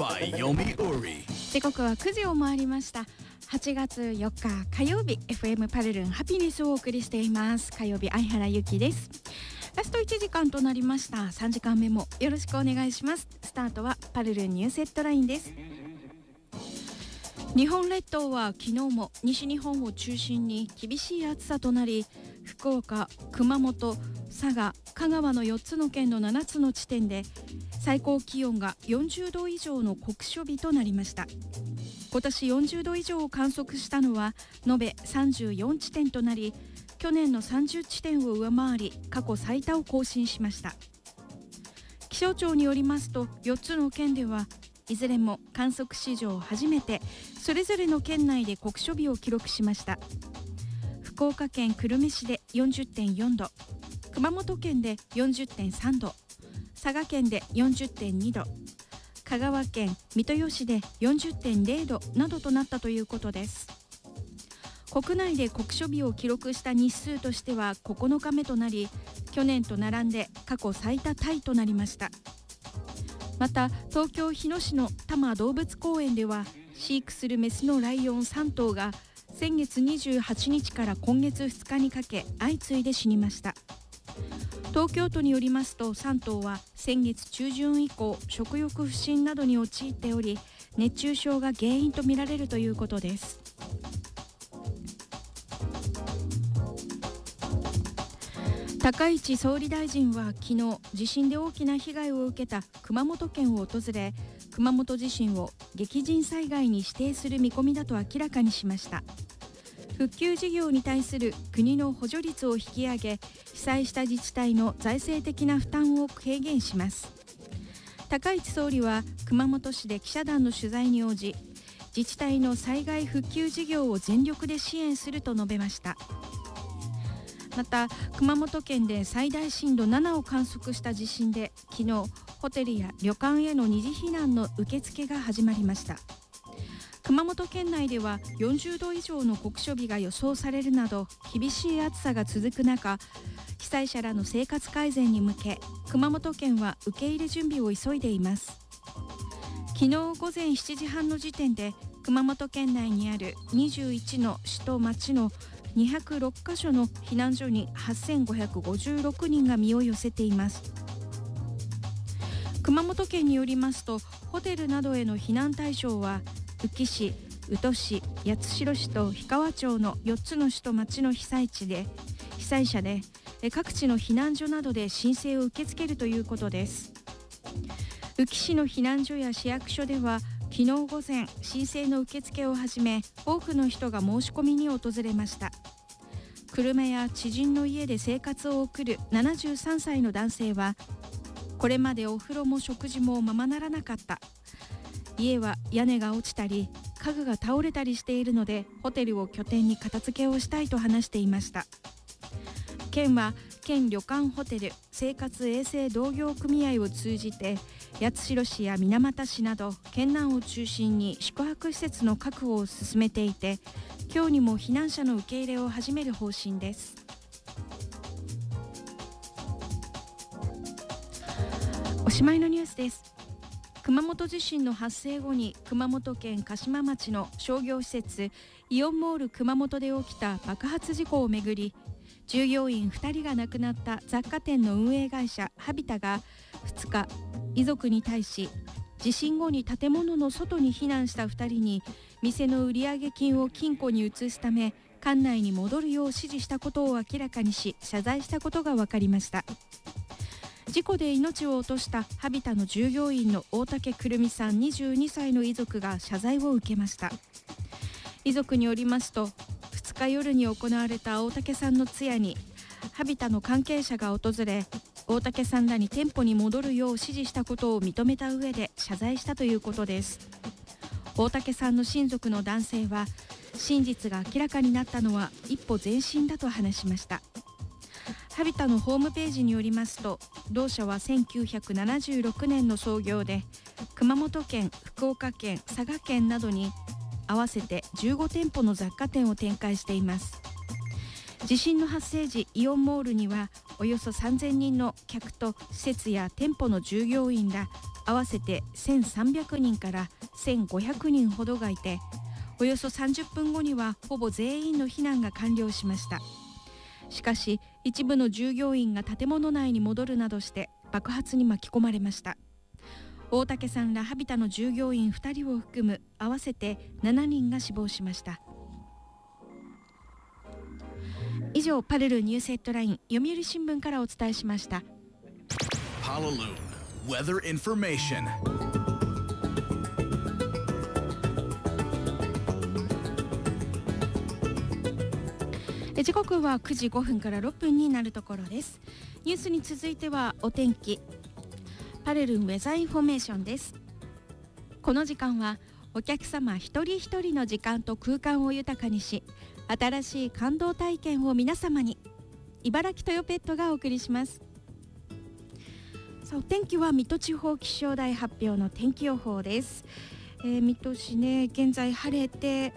by Yomi Uri。 時刻は9時を回りました。8月4日火曜日、 FM パルルンハピネスをお送りしています。火曜日、相原由紀です。ラスト1時間となりました。3時間目もよろしくお願いします。スタートはパルルンニュースヘッドラインです。日本列島は昨日も西日本を中心に厳しい暑さとなり、福岡、熊本、佐賀、香川の4つの県の7つの地点で最高気温が40度以上の酷暑日となりました。今年40度以上を観測したのは延べ34地点となり、去年の30地点を上回り過去最多を更新しました。気象庁によりますと、4つの県ではいずれも観測史上初めてそれぞれの県内で酷暑日を記録しました。福岡県久留米市で 40.4 度、熊本県で 40.3 度、佐賀県で 40.2 度、香川県三豊市で 40.0 度などとなったということです。国内で酷暑日を記録した日数としては9日目となり、去年と並んで過去最多タイとなりました。また東京日野市の多摩動物公園では飼育するメスのライオン3頭が先月28日から今月2日にかけ相次いで死にました。東京都によりますと、3頭は先月中旬以降食欲不振などに陥っており、熱中症が原因とみられるということです。高市総理大臣は昨日、地震で大きな被害を受けた熊本県を訪れ、熊本地震を激甚災害に指定する見込みだと明らかにしました。復旧事業に対する国の補助率を引き上げ、被災した自治体の財政的な負担を軽減します。高市総理は熊本市で記者団の取材に応じ、自治体の災害復旧事業を全力で支援すると述べました。また熊本県で最大震度7を観測した地震で、昨日ホテルや旅館への二次避難の受付が始まりました。熊本県内では40度以上の酷暑日が予想されるなど厳しい暑さが続く中、被災者らの生活改善に向け熊本県は受け入れ準備を急いでいます。昨日午前7時半の時点で熊本県内にある21の市と町の206カ所の避難所に8556人が身を寄せています。熊本県によりますと、ホテルなどへの避難対象は宇城市、宇土市、八代市と氷川町の4つの市と町の被災者で、各地の避難所などで申請を受け付けるということです。宇城市の避難所や市役所では昨日午前、申請の受付を始め、多くの人が申し込みに訪れました。車や知人の家で生活を送る73歳の男性は、これまでお風呂も食事もままならなかった、家は屋根が落ちたり家具が倒れたりしているので、ホテルを拠点に片付けをしたいと話していました。県は県旅館ホテル生活衛生同業組合を通じて、八代市や水俣市など県南を中心に宿泊施設の確保を進めていて、今日にも避難者の受け入れを始める方針です。おしまいのニュースです。熊本地震の発生後に熊本県嘉島町の商業施設イオンモール熊本で起きた爆発事故をめぐり、従業員2人が亡くなった雑貨店の運営会社ハビタが2日、遺族に対し、地震後に建物の外に避難した2人に店の売上金を金庫に移すため館内に戻るよう指示したことを明らかにし、謝罪したことが分かりました。事故で命を落としたハビタの従業員の大竹くるみさん22歳の遺族が謝罪を受けました。遺族によりますと、2日夜に行われた大竹さんの通夜にハビタの関係者が訪れ、大竹さんらに店舗に戻るよう指示したことを認めた上で謝罪したということです。大竹さんの親族の男性は、真実が明らかになったのは一歩前進だと話しました。ハビタのホームページによりますと、同社は1976年の創業で、熊本県、福岡県、佐賀県などに合わせて15店舗の雑貨店を展開しています。地震の発生時、イオンモールにはおよそ3000人の客と施設や店舗の従業員ら合わせて1300人から1500人ほどがいて、およそ30分後にはほぼ全員の避難が完了しました。しかし一部の従業員が建物内に戻るなどして爆発に巻き込まれました。大竹さんらハビタの従業員2人を含む合わせて7人が死亡しました。以上、パルルニュースヘッドライン読売新聞からお伝えしました。 パルルーン Weather Information。 時刻は9時5分から6分になるところです。ニュースに続いてはお天気、パルルンウェザーインフォメーションです。この時間はお客様一人一人の時間と空間を豊かにし、新しい感動体験を皆様に、茨城トヨペットがお送りします。さあ、お天気は水戸地方気象台発表の天気予報です。水戸市ね、現在晴れて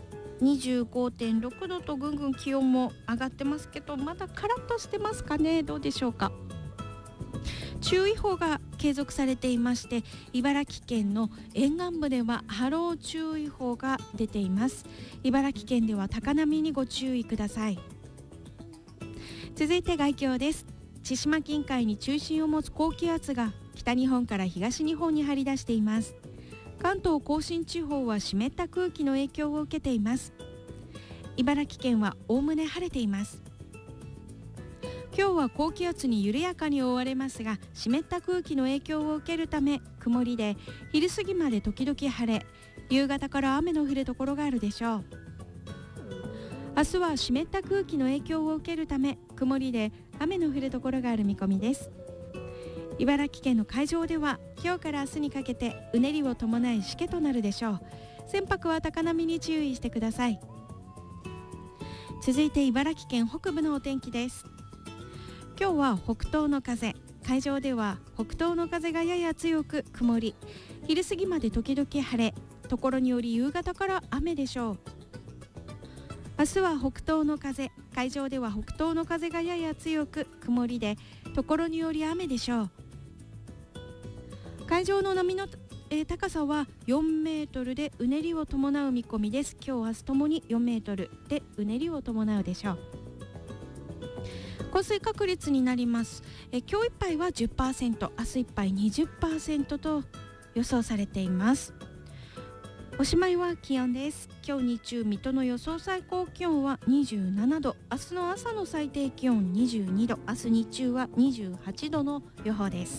25.6 度とぐんぐん気温も上がってますけど、まだカラッとしてますかね。どうでしょうか。注意報が継続されていまして、茨城県の沿岸部では波浪注意報が出ています。茨城県では高波にご注意ください。続いて概況です。千島近海に中心を持つ高気圧が北日本から東日本に張り出しています。関東甲信地方は湿った空気の影響を受けています。茨城県はおおむね晴れています。今日は高気圧に緩やかに覆われますが、湿った空気の影響を受けるため曇りで、昼過ぎまで時々晴れ、夕方から雨の降るところがあるでしょう。明日は湿った空気の影響を受けるため曇りで、雨の降るところがある見込みです。茨城県の海上では今日から明日にかけてうねりを伴いしけとなるでしょう。船舶は高波に注意してください。続いて茨城県北部のお天気です。今日は北東の風、海上では北東の風がやや強く曇り、昼過ぎまで時々晴れ、ところにより夕方から雨でしょう。明日は北東の風、海上では北東の風がやや強く曇りで、ところにより雨でしょう。海上の波の高さは4メートルでうねりを伴う見込みです。今日明日ともに4メートルでうねりを伴うでしょう。降水確率になります。今日いっぱいは 10%、 明日いっぱい 20% と予想されています。おしまいは気温です。今日日中水戸の予想最高気温は27度、明日の朝の最低気温22度、明日日中は28度の予報です。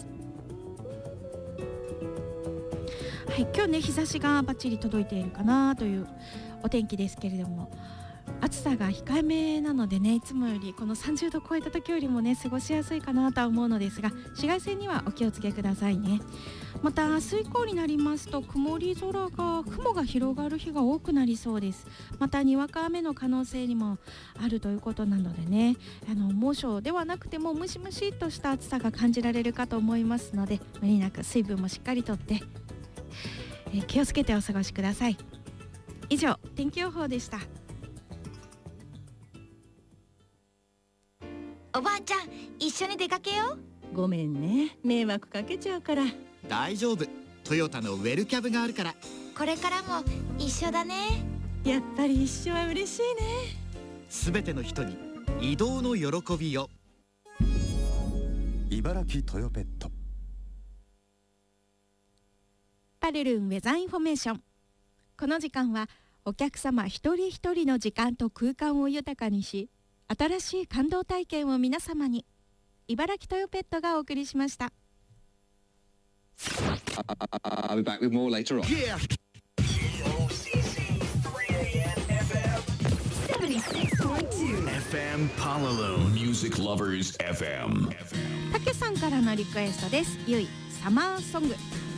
はい、今日ね、日差しがバッチリ届いているかなというお天気ですけれども、暑さが控えめなのでね、いつもよりこの30度超えた時よりもね、過ごしやすいかなとは思うのですが、紫外線にはお気をつけくださいね。また明日以降になりますと、曇り空が雲が広がる日が多くなりそうです。またにわか雨の可能性にもあるということなのでね、猛暑ではなくてもムシムシっとした暑さが感じられるかと思いますので、無理なく水分もしっかりとって、気をつけてお過ごしください。以上、天気予報でした。 おばあちゃん、一緒に出かけよう。ごめんね、迷惑かけちゃうから。 大丈夫、トヨタのウェルキャブがあるから。 これからも一緒だね。 やっぱり一緒は嬉しいね。 すべての人に移動の喜びを。 茨城トヨペット。 パルルンウェザーインフォメーション。この時間はお客様一人一人の時間と空間を豊かにし、新しい感動体験を皆様に、茨城トヨペットがお送りしました。 I'll be back with more later on. Yeah. FM Palaloon Music Lovers FM。 たけさんからのリクエストです。ゆいサマーソング。